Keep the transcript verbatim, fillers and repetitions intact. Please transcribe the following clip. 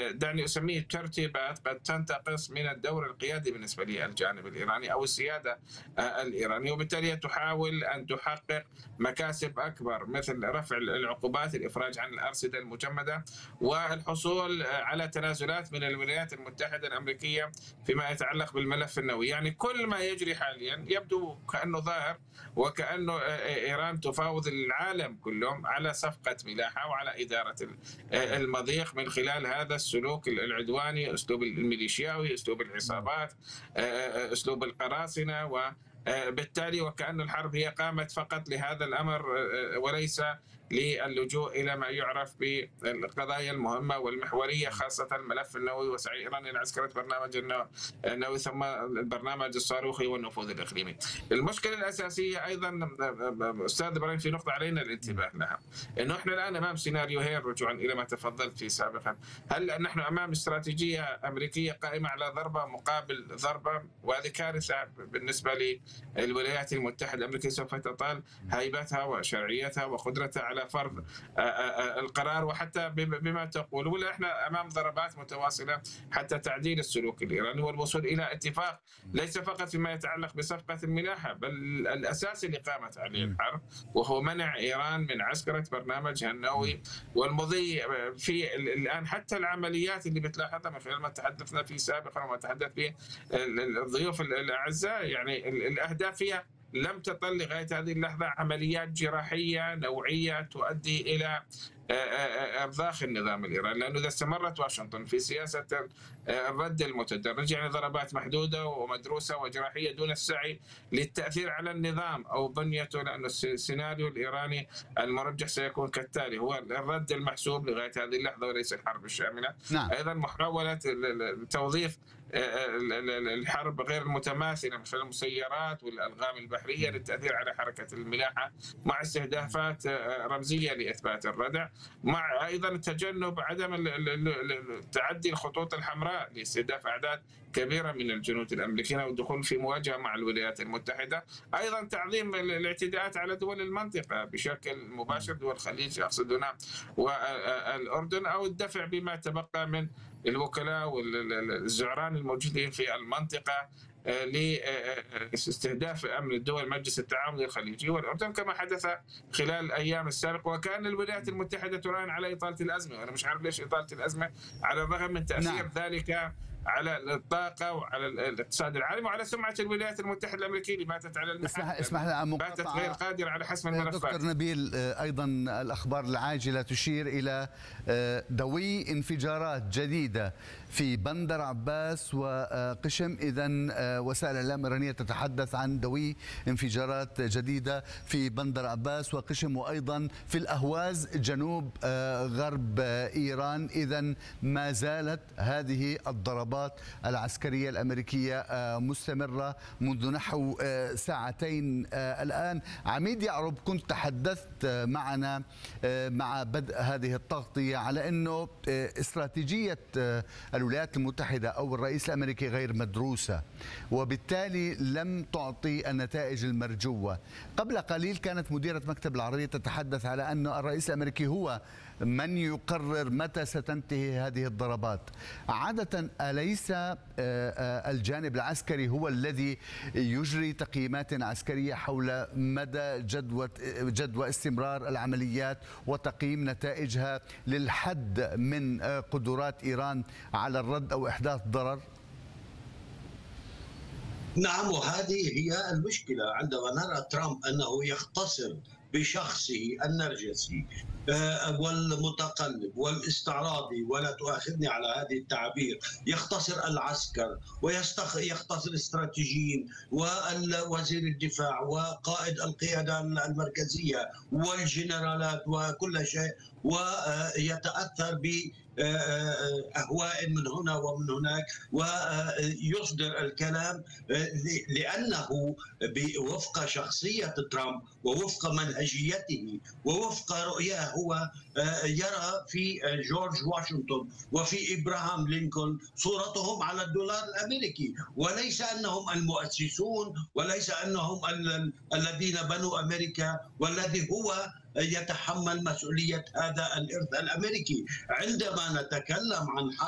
دعني أسميه ترتيبات قد تنتقص من الدور القيادي بالنسبة للجانب الإيراني أو السيادة آه، الإيرانية، وبالتالي تحاول أن تحقق مكاسب أكبر مثل رفع العقوبات، الإفراج عن الأرصدة المجمدة، والحصول على تنازلات من الولايات المتحدة الأمريكية فيما يتعلق بالملف النووي. يعني كل ما يجري حاليا يبدو كأنه ظاهر وكأنه إيران تفاوض العالم كلهم على صفقة ملاحة وعلى إدارة المضيق من خلال هذا السلوك العدواني، أسلوب الميليشياوي، أسلوب العصابات، أسلوب القراصنة، وبالتالي وكأن الحرب هي قامت فقط لهذا الأمر وليس للجوء إلى ما يعرف بالقضايا المهمة والمحورية، خاصة الملف النووي وسعي إيران إلى عسكرة برنامج النووي ثم البرنامج الصاروخي والنفوذ الإقليمي. المشكلة الأساسية أيضا أستاذ إبراهيم في نقطة علينا الانتباه لها، أنه إحنا الآن أمام سيناريوهين رجوعا إلى ما تفضلت فيه سابقا. هل نحن أمام استراتيجية أمريكية قائمة على ضربة مقابل ضربة، وهذه كارثة بالنسبة للولايات المتحدة الأمريكية، سوف تطال هيبتها وشرعيتها وقدرتها على فرض القرار وحتى بما تقول، ولا احنا امام ضربات متواصله حتى تعديل السلوك الايراني والوصول الى اتفاق ليس فقط فيما يتعلق بصفقه الملاحه، بل الاساس اللي قامت عليه الحرب وهو منع ايران من عسكره برنامجها النووي والمضي في الان حتى العمليات اللي بتلاحظها من خلال ما تحدثنا فيه سابقا وما تحدث فيه الضيوف الاعزاء. يعني الاهداف فيها لم تطل لغاية هذه اللحظة عمليات جراحية نوعية تؤدي إلى أرضاخ النظام الإيراني، لأنه إذا استمرت واشنطن في سياسة الرد المتدرج، يعني ضربات محدودة ومدروسة وجراحية دون السعي للتأثير على النظام أو بنيته، لأن السيناريو الإيراني المرجح سيكون كالتالي: هو الرد المحسوب لغاية هذه اللحظة وليس الحرب الشاملة. نعم. أيضا محاولة توظيف الحرب غير المتماثلة من خلال المسيرات والألغام البحرية للتأثير على حركة الملاحة مع استهدافات رمزية لإثبات الردع، مع أيضا تجنب عدم تعدي الخطوط الحمراء لاستهداف أعداد كبيرة من الجنود الأمريكيين والدخول في مواجهة مع الولايات المتحدة. أيضا تعظيم الاعتداءات على دول المنطقة بشكل مباشر، دول الخليج أقصد هنا والأردن، أو الدفع بما تبقى من الوكلاء والزعران الموجودين في المنطقة لاستهداف أمن الدول مجلس التعاون الخليجي والأردن كما حدث خلال الأيام السابقة. وكان الولايات المتحدة تراهن على إطالة الأزمة، وأنا مش عارف ليش إطالة الأزمة على الرغم من تأثير نعم. ذلك على الطاقة وعلى الاقتصاد العالمي وعلى سمعة الولايات المتحدة الأمريكية اللي باتت على المحك، اسمح لي باتت غير قادرة على حسم الملفات. دكتور نبيل، أيضا الأخبار العاجلة تشير إلى دوي انفجارات جديدة في بندر عباس وقشم. إذن وسائل الإعلام الإيرانية تتحدث عن دوي انفجارات جديدة في بندر عباس وقشم وأيضا في الأهواز جنوب غرب إيران. إذن ما زالت هذه الضربات العسكرية الأمريكية مستمرة منذ نحو ساعتين الآن. عميد يعرب، كنت تحدثت معنا مع بدء هذه التغطية على أنه استراتيجية الولايات المتحدة أو الرئيس الأمريكي غير مدروسة وبالتالي لم تعطي النتائج المرجوة. قبل قليل كانت مديرة مكتب العربية تتحدث على أن الرئيس الأمريكي هو من يقرر متى ستنتهي هذه الضربات. عادة أليس الجانب العسكري هو الذي يجري تقييمات عسكرية حول مدى جدوى جدوى استمرار العمليات وتقييم نتائجها للحد من قدرات إيران على الرد أو إحداث ضرر؟ نعم، وهذه هي المشكلة عندما نرى ترامب أنه يختصر بشخصه النرجسي والمتقلب والاستعراضي، ولا تؤاخذني على هذه التعبير، يختصر العسكر ويختصر الاستراتيجيين ووزير الدفاع وقائد القيادة المركزية والجنرالات وكل شيء، ويتأثر ب أهواء من هنا ومن هناك ويصدر الكلام لأنه وفق شخصية ترامب ووفق منهجيته ووفق رؤياه هو يرى في جورج واشنطن وفي إبراهام لينكولن صورتهم على الدولار الأمريكي، وليس أنهم المؤسسون وليس أنهم الذين بنوا أمريكا والذي هو يتحمل مسؤولية هذا الإرث الأمريكي. عندما نتكلم عن